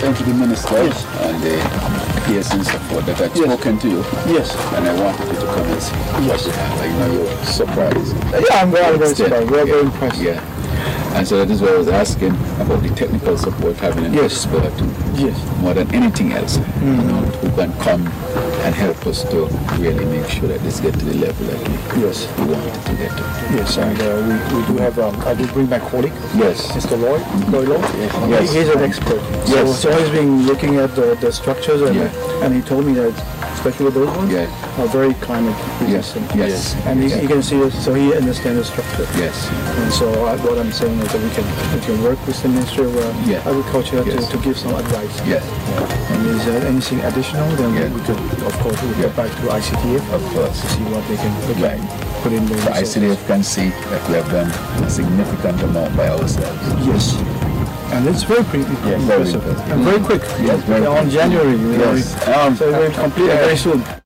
sent to the minister and the PSN support that I'd spoken to you. Yes. And I wanted you to come and see. Yes. I know you're surprised. Yeah, I'm very surprised. We're very impressed. Yeah. And so that is why I was asking about the technical support, having an expert more than anything else, who can come and help us to really make sure that this get to the level that we want it to get to. Yes, and we do have, I did bring my colleague, Mr. Lloyd. Yes. He's an expert. So he's been looking at the structures and he told me that, especially with those ones, are very climate resistant. Yes. And he can see it, so he understands the structure. Yes. And so what I'm saying is that we can work with the Ministry of Agriculture to give some advice. Yes. And is there anything additional, then we could, of course, we'll get back to ICTF to see what they can put in the ICTF can see that we have done a significant amount by ourselves. Yes. And it's very impressive. And very quick. Yes, very on January. So we'll complete it very soon.